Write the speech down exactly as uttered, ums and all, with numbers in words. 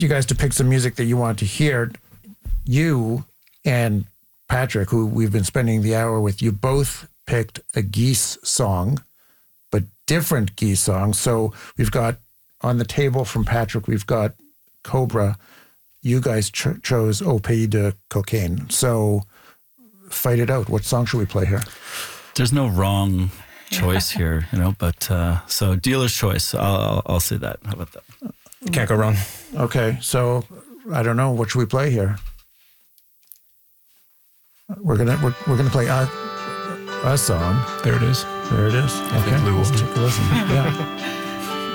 you guys to pick some music that you want to hear. You and Patrick, who we've been spending the hour with, you both picked a Geese song, but different Geese songs. So we've got on the table from Patrick, we've got Cobra. You guys ch- chose Au Pays de Cocaine. So fight it out. What song should we play here? There's no wrong choice here, you know, but uh, so dealer's choice. I'll, I'll, I'll say that. How about that? Can't go wrong. Okay, so I don't know. What should we play here? We're gonna we're, we're gonna play a, a song. There it is. There it is. I Okay, think Lou will. let's take a listen. Yeah.